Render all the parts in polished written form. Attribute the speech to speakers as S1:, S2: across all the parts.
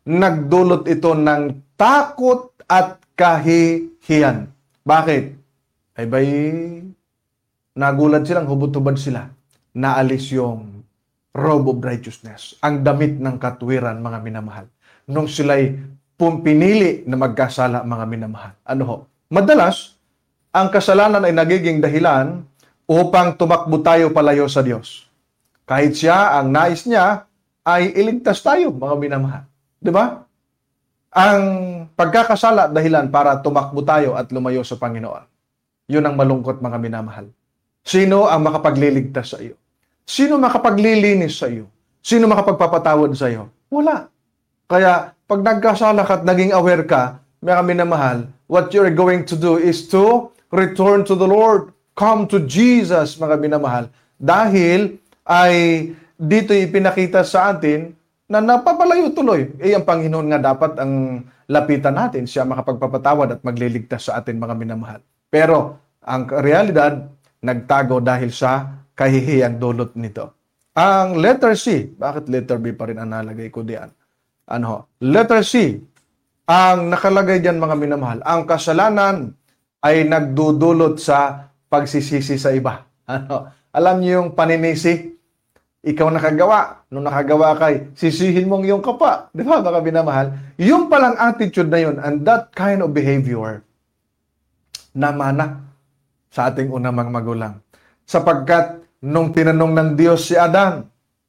S1: nagdulot ito ng takot at kahihiyan. Bakit? Ay bay, nagulat silang, hubot-hubad sila. Naalis yung robe of righteousness, ang damit ng katwiran, mga minamahal. Nung sila'y pinili na magkasala, mga minamahal. Ano ho? Madalas, ang kasalanan ay nagiging dahilan upang tumakbo tayo palayo sa Diyos. Kahit siya, ang nais niya ay iligtas tayo, mga minamahal. Di ba? Ang pagkakasala dahilan para tumakbo tayo at lumayo sa Panginoon. Yun ang malungkot, mga minamahal. Sino ang makapagliligtas sa iyo? Sino makapaglilinis sa iyo? Sino makapagpapatawad sa iyo? Wala. Kaya, pag nagkasala ka at naging aware ka, mga minamahal, what you're going to do is to return to the Lord. Come to Jesus, mga minamahal. Dahil ay dito ipinakita sa atin na napapalayo tuloy. Ang Panginoon nga dapat ang lapitan natin. Siya makapagpapatawad at magliligtas sa atin, mga minamahal. Pero, ang realidad, nagtago dahil sa kahihiyang dulot nito. Ang letter C, bakit letter B pa rin ang nalagay ko diyan? Letter C, ang nakalagay diyan, mga minamahal, ang kasalanan ay nagdudulot sa pagsisisi sa iba. Alam niyo yung paninisi? Ikaw nakagawa. Nung nakagawa kay, sisihin mong yung kapwa. Di ba, mga minamahal? Yung palang attitude na yun and that kind of behavior namana sa ating unang mga magulang. Sapagkat nung tinanong ng Diyos si Adan,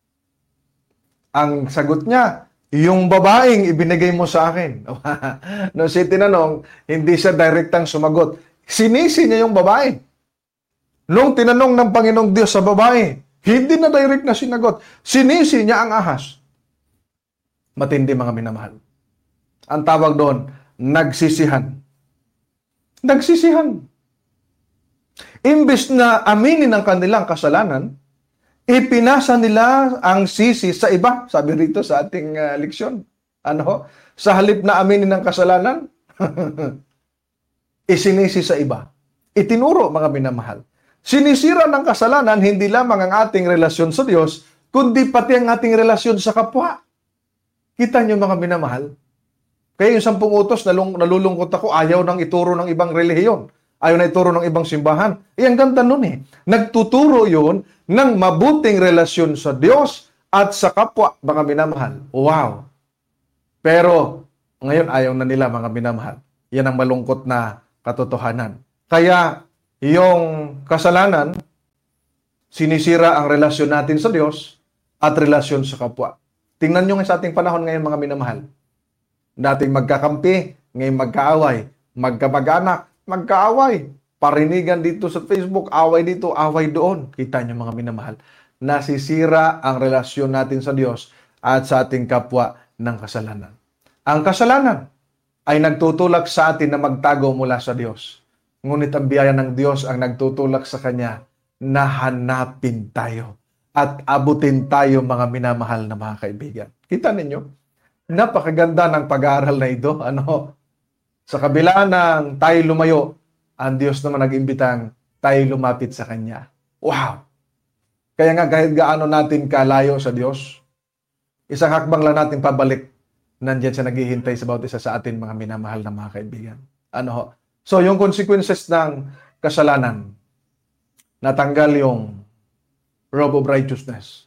S1: ang sagot niya, yung babaeng ibinigay mo sa akin. Nung siya tinanong, hindi siya direktang sumagot. Sinisi niya yung babae. Nung tinanong ng Panginoong Diyos sa babae, hindi na direct na sinagot. Sinisi niya ang ahas. Matindi, mga minamahal. Ang tawag doon, nagsisihan. Nagsisihan. Imbes na aminin ang kanilang kasalanan, ipinasa nila ang sisi sa iba. Sabi rito sa ating leksyon. Sa halip na aminin ang kasalanan, isinisi sa iba. Itinuro, mga minamahal. Sinisira ng kasalanan hindi lamang ang ating relasyon sa Diyos, kundi pati ang ating relasyon sa kapwa. Kita niyo, mga minamahal? Kaya yung 10 utos, nalulungkot ako, ayaw nang ituro ng ibang relihiyon. Ayaw na ituro ng ibang simbahan. Ang ganda nun eh. Nagtuturo yun ng mabuting relasyon sa Diyos at sa kapwa, mga minamahal. Wow! Pero, ngayon ayaw na nila, mga minamahal. Yan ang malungkot na katotohanan. Kaya, yung kasalanan, sinisira ang relasyon natin sa Diyos at relasyon sa kapwa. Tingnan nyo nga sa ating panahon ngayon, mga minamahal. Dating magkakampi, ngayon magkaaway. Magkamag-anak, magkaaway. Parinigan dito sa Facebook, away dito, away doon. Kita nyo, mga minamahal. Nasisira ang relasyon natin sa Diyos at sa ating kapwa ng kasalanan. Ang kasalanan ay nagtutulak sa atin na magtago mula sa Diyos. Ngunit ang biyaya ng Diyos ang nagtutulak sa Kanya na hanapin tayo at abutin tayo, mga minamahal na mga kaibigan. Kita ninyo? Napakaganda ng pag-aaral na ito. Sa kabila ng tayo lumayo, ang Diyos naman nag-imbitang tayo lumapit sa Kanya. Wow! Kaya nga kahit gaano natin kalayo sa Diyos, isang hakbang lang natin pabalik, nandiyan siya naghihintay sa bawat isa sa atin, mga minamahal na mga kaibigan. So, yung consequences ng kasalanan, natanggal yung robe of righteousness,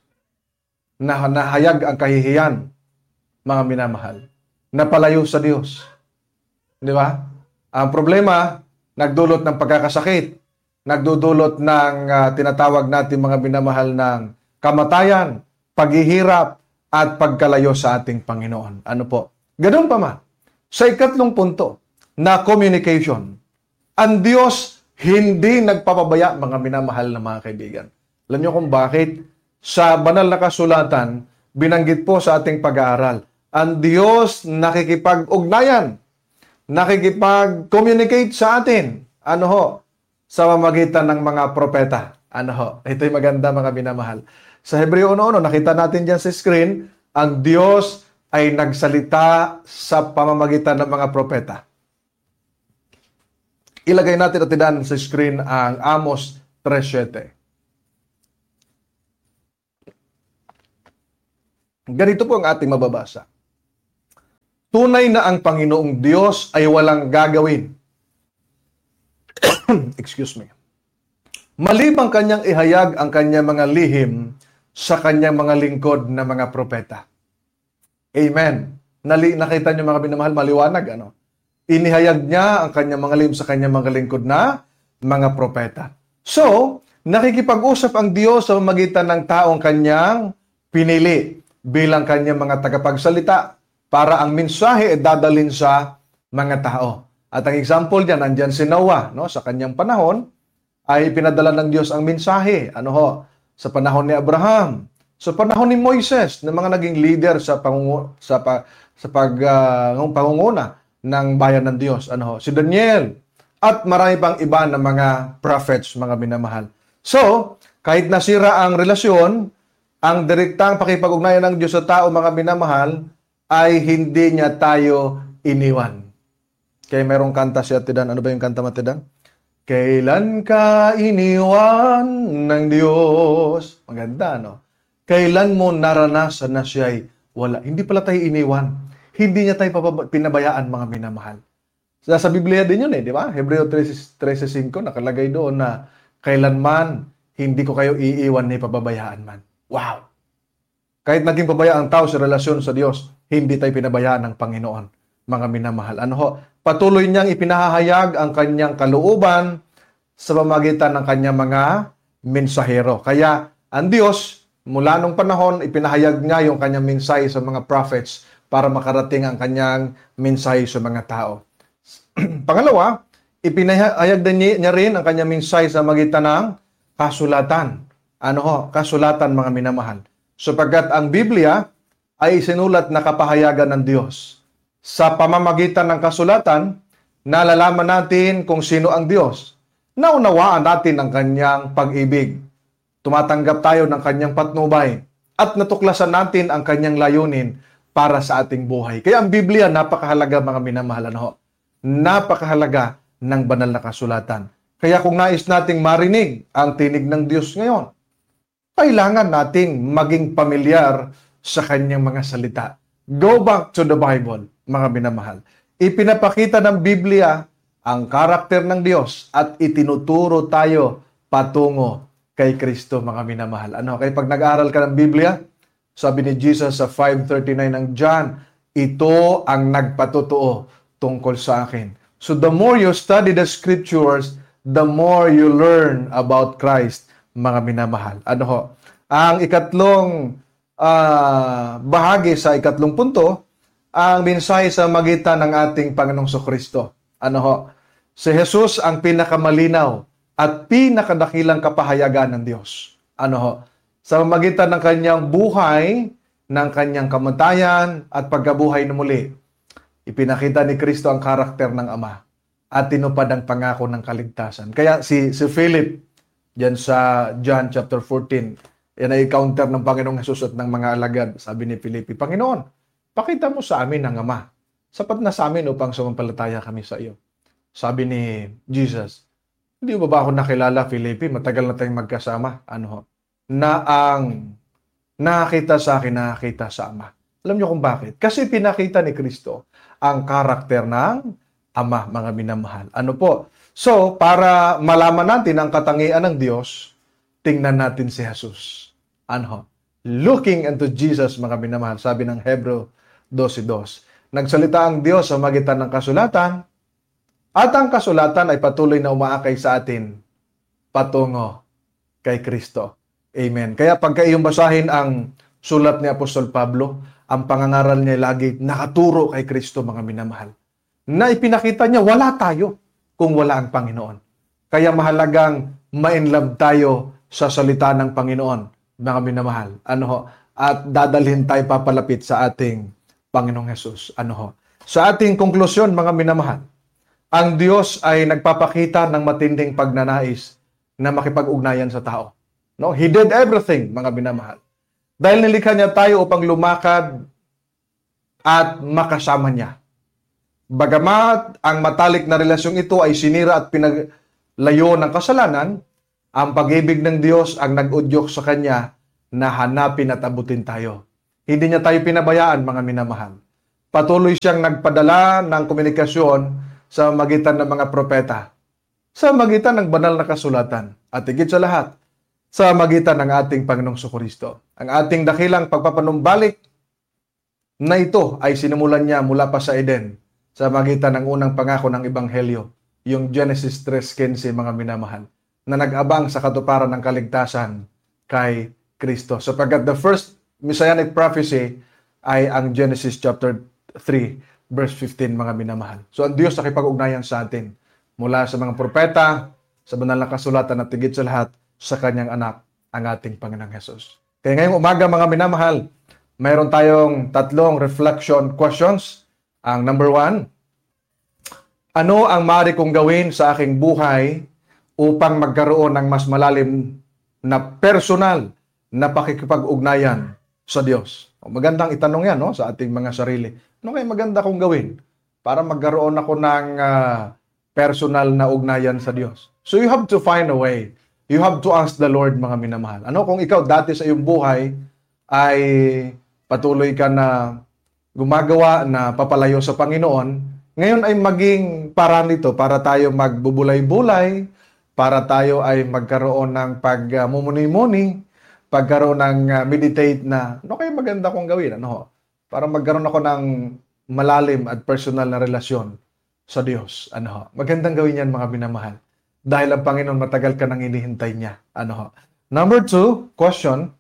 S1: nahayag ang kahihiyan, mga minamahal, napalayo sa Diyos. Di ba? Ang problema, nagdulot ng pagkakasakit, nagdudulot ng tinatawag natin, mga minamahal, ng kamatayan, paghihirap, at pagkalayo sa ating Panginoon. Ganun pa man. Sa ikatlong punto, na communication. Ang Diyos hindi nagpapabaya, mga minamahal na mga kaibigan. Alam niyo kung bakit? Sa banal na kasulatan, binanggit po sa ating pag-aaral, ang Diyos nakikipag-ugnayan, nakikipag-communicate sa atin. Sa pamamagitan ng mga propeta. Ito'y maganda, mga minamahal. Sa Hebreo 1:1, nakita natin dyan sa screen, ang Diyos ay nagsalita sa pamamagitan ng mga propeta. Ilagay natin at tinaan sa screen ang Amos 3:7. Ganito po ang ating mababasa. Tunay na ang Panginoong Diyos ay walang gagawin. Excuse me. Malibang kanyang ihayag ang kanyang mga lihim sa kanyang mga lingkod na mga propeta. Amen. Nakita niyo mga minamahal, maliwanag, ano? Inihayag niya ang kanyang mga lihim sa kanyang mga lingkod na mga propeta. So, nakikipag-usap ang Diyos sa pamamagitan ng taong kanyang pinili bilang kanyang mga tagapagsalita para ang mensahe ay dadalhin sa mga tao. At ang example diyan, nandiyan si Noah, no? Sa kanyang panahon ay pinadala ng Diyos ang mensahe. Ano ho? Sa panahon ni Abraham, sa panahon ni Moises, na mga naging leader sa pangunguna ng bayan ng Diyos. Ano ho? Si Daniel at marami pang iba na mga prophets, mga minamahal. So, kahit nasira ang relasyon, ang direktang pakipag-ugnayan ng Diyos sa tao, mga minamahal, ay hindi niya tayo iniwan. Kaya merong kanta si Atidan. Ano ba yung kanta, Matidan? Kailan ka iniwan ng Diyos? Maganda, no? Kailan mo naranasan na siya'y wala? Hindi pala tayo iniwan. Hindi niya tayo pinabayaan, mga minamahal. Sa Biblia din yun, di ba? Hebreo 13:5, nakalagay doon na kailanman hindi ko kayo iiwan ni pababayaan man. Wow! Kahit naging pabayaan ang tao sa relasyon sa Diyos, hindi tayo pinabayaan ng Panginoon, mga minamahal. Ano ho? Patuloy niyang ipinahahayag ang kanyang kalooban sa pamamagitan ng kanyang mga mensahero. Kaya ang Diyos, mula nung panahon, ipinahayag niya yung kanyang mensahe sa mga prophets para makarating ang kanyang mensahe sa mga tao. Pangalawa, ipinahayag din niya rin ang kanyang mensahe sa magitan ng kasulatan. Ano ho? Kasulatan, mga minamahal. Sapagkat ang Biblia ay isinulat na kapahayagan ng Diyos. Sa pamamagitan ng kasulatan, nalalaman natin kung sino ang Diyos. Naunawaan natin ang kanyang pag-ibig. Tumatanggap tayo ng kanyang patnubay. At natuklasan natin ang kanyang layunin para sa ating buhay. Kaya ang Biblia, napakahalaga, mga minamahal. Ano ho? Napakahalaga ng banal na kasulatan. Kaya kung nais nating marinig ang tinig ng Diyos ngayon, kailangan nating maging pamilyar sa kanyang mga salita. Go back to the Bible, mga minamahal. Ipinapakita ng Biblia ang karakter ng Diyos at itinuturo tayo patungo kay Kristo, mga minamahal. Ano? Kaya pag nag-aaral ka ng Biblia, sabi ni Jesus sa 5:39 ng John, ito ang nagpatotoo tungkol sa akin. So the more you study the scriptures, the more you learn about Christ, mga minamahal. Ano ho? Ang ikatlong bahagi sa ikatlong punto, ang mensahe sa magitan ng ating Panginoong Kristo. Ano ho? Si Jesus ang pinakamalinaw at pinakadakilang kapahayagan ng Diyos. Ano ho? Sa magitan ng kanyang buhay, ng kanyang kamatayan at pagkabuhay na muli, ipinakita ni Kristo ang karakter ng Ama at tinupad ang pangako ng kaligtasan. Kaya si Philip, diyan sa John chapter 14, yan ay counter ng Panginoong Jesus at ng mga alagad. Sabi ni Filipe, Panginoon, pakita mo sa amin ang Ama. Sapat na sa amin upang sumampalataya kami sa iyo. Sabi ni Jesus, hindi mo ba ako nakilala, Filipe? Matagal na tayong magkasama. Ano ho? Na ang nakakita sa akin, nakakita sa Ama. Alam niyo kung bakit? Kasi pinakita ni Kristo ang karakter ng Ama, mga minamahal. Ano po? So, para malaman natin ang katangian ng Diyos, tingnan natin si Jesus. Ano? Looking into Jesus, mga minamahal. Sabi ng Hebreo 12:2. Nagsalita ang Diyos sa magitan ng kasulatan, at ang kasulatan ay patuloy na umaakay sa atin patungo kay Kristo. Amen. Kaya pagka iyong basahin ang sulat ni Apostol Pablo, ang pangangaral niya lagi nakaturo kay Kristo, mga minamahal. Na ipinakita niya, wala tayo kung wala ang Panginoon. Kaya mahalagang ma-inlove tayo sa salita ng Panginoon, mga minamahal. Ano ho? At dadalhin tayo papalapit sa ating Panginoong Jesus. Ano ho? Sa ating konklusyon, mga minamahal, ang Diyos ay nagpapakita ng matinding pagnanais na makipag-ugnayan sa tao. No? He did everything, mga minamahal. Dahil nilikha niya tayo upang lumakad at makasama niya. Bagamat ang matalik na relasyong ito ay sinira at pinaglayo ng kasalanan, ang pag-ibig ng Diyos ang nag-udyok sa Kanya na hanapin at abutin tayo. Hindi niya tayo pinabayaan, mga minamahal. Patuloy siyang nagpadala ng komunikasyon sa magitan ng mga propeta, sa magitan ng banal na kasulatan, at higit sa lahat, sa magitan ng ating Panginoong Jesucristo. Ang ating dakilang pagpapanumbalik na ito ay sinimulan niya mula pa sa Eden sa magitan ng unang pangako ng Ebanghelyo, yung Genesis 3:15, mga minamahal, na nag-abang sa katuparan ng kaligtasan kay Kristo. Sapagkat the first messianic prophecy ay ang Genesis chapter 3, verse 15, mga minamahal. So ang Diyos nakipag-ugnayan sa atin mula sa mga propeta, sa banal na kasulatan, at higit sa lahat sa kanyang anak, ang ating Panginoong Hesus. Kaya ngayong umaga, mga minamahal, mayroon tayong tatlong reflection questions. Ang number 1, ano ang maaari kong gawin sa aking buhay upang magkaroon ng mas malalim na personal na pakikipag-ugnayan sa Diyos? Magandang itanong yan, no, sa ating mga sarili. Ano kaya maganda kong gawin para magkaroon ako ng personal na ugnayan sa Diyos? So you have to find a way. You have to ask the Lord, mga minamahal. Ano kung ikaw dati sa iyong buhay ay patuloy ka na gumagawa na papalayo sa Panginoon, ngayon ay maging paraan nito para tayo magbubulay-bulay, para tayo ay magkaroon ng pagmumuni-muni, pagkaroon ng meditate na, ano kaya maganda kong gawin? Ano? Para magkaroon ako ng malalim at personal na relasyon sa Diyos. Ano? Magandang gawin yan, mga minamahal. Dahil ang Panginoon, matagal ka nang hinihintay niya. Ano? Number 2, question,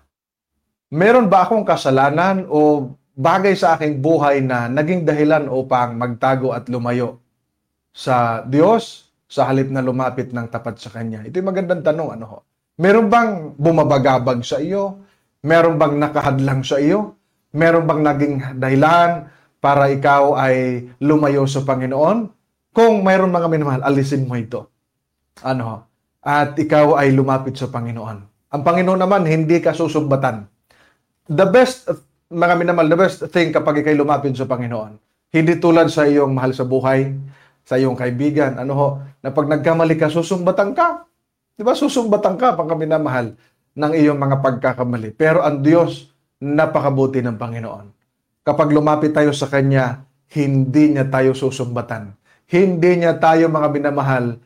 S1: meron ba akong kasalanan o bagay sa aking buhay na naging dahilan upang magtago at lumayo sa Diyos sa halip na lumapit ng tapat sa Kanya? Ito yung magandang tanong. Ano? Meron bang bumabagabag sa iyo? Meron bang nakahadlang sa iyo? Meron bang naging dahilan para ikaw ay lumayo sa Panginoon? Kung mayroon, mga minamahal, alisin mo ito. Ano? At ikaw ay lumapit sa Panginoon. Ang Panginoon naman, hindi ka susumbatan. The best, mga minamahal, the best thing kapag ikay lumapit sa Panginoon, hindi tulad sa iyong mahal sa buhay, sa iyong kaibigan, ano ho, na pag nagkamali ka, susumbatan ka. Di ba? Susumbatan ka, mga minamahal, ng iyong mga pagkakamali. Pero ang Diyos, napakabuti ng Panginoon. Kapag lumapit tayo sa Kanya, hindi niya tayo susumbatan. Hindi niya tayo, mga minamahal,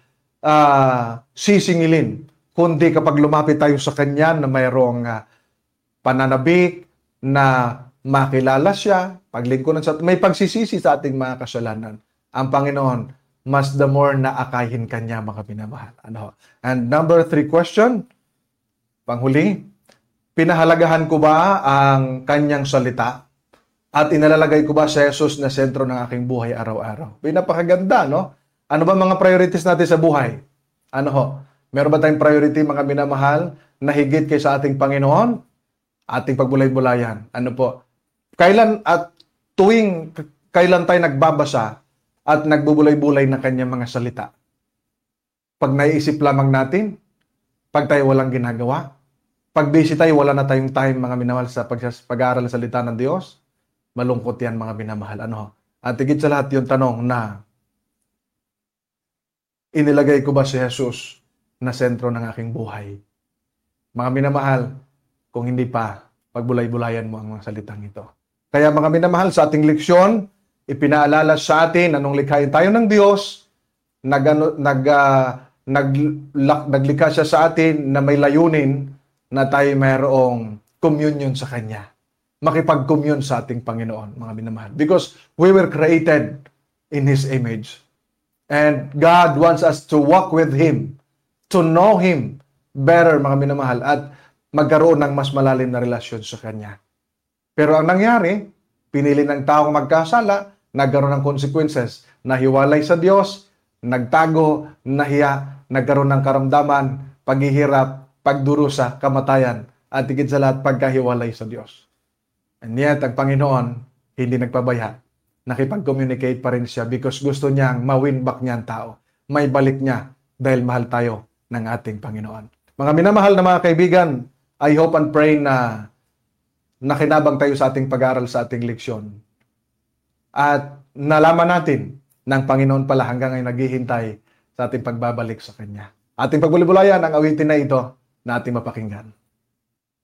S1: sisingilin. Kundi kapag lumapit tayo sa Kanya na mayroong pananabik, na makilala siya, paglingkuran sa, may pagsisisi sa ating mga kasalanan. Ang Panginoon, mas the more na akayin Kanya, mga minamahal. Ano? And number 3 question, panghuli, pinahalagahan ko ba ang Kanyang salita? At inalalagay ko ba si Jesus na sentro ng aking buhay araw-araw? Pinapakaganda, no? Ano ba mga priorities natin sa buhay? Ano ho? Meron ba tayong priority, mga minamahal, na higit kay sa ating Panginoon? Ating pagbulay-bulayan. Ano po? Kailan tayo nagbabasa at nagbubulay-bulay ng Kanyang mga salita? Pag naiisip lamang natin, pag tayo walang ginagawa, pag busy tayo, wala na tayong time, mga minamahal, sa pag-aaral ng salita ng Diyos, malungkot yan, mga minamahal. Ano? At higit sa lahat yung tanong na, inilagay ko ba si Jesus na sentro ng aking buhay? Mga minamahal, kung hindi pa, pagbulay-bulayan mo ang mga salitang ito. Kaya, mga minamahal, sa ating leksyon, ipinaalala sa atin anong likhain tayo ng Diyos, naglikha siya sa atin na may layunin na tayo mayroong communion sa Kanya. Makipag-commune sa ating Panginoon, mga minamahal. Because we were created in His image. And God wants us to walk with Him, to know Him better, mga minamahal, at magkaroon ng mas malalim na relasyon sa Kanya. Pero ang nangyari, pinili ng taong magkasala, nagkaroon ng consequences, nahiwalay sa Diyos, nagtago, nahiya, nagkaroon ng karamdaman, paghihirap, pagdurusa, kamatayan, at higit sa lahat, pagkahiwalay sa Diyos. And yet, ang Panginoon, hindi nagpabaya. Nakipag-communicate pa rin siya because gusto niyang ma-win back niya ang tao. May balik niya dahil mahal tayo ng ating Panginoon. Mga minamahal na mga kaibigan, I hope and pray na nakinabang tayo sa ating pag-aaral sa ating leksyon. At nalaman natin ng Panginoon pala hanggang ngayon naghihintay sa ating pagbabalik sa Kanya. Ating pagbulay-bulayan ang awitin na ito na ating mapakinggan.